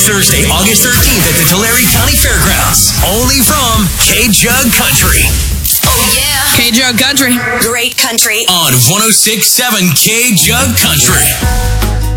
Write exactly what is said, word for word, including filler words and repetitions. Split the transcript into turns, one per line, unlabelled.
Thursday, August thirteenth at the Tulare County Fairgrounds. Only from K-Jug Country.
Oh, yeah.
K-Jug Country.
Great country.
On one oh six point seven K-Jug Country.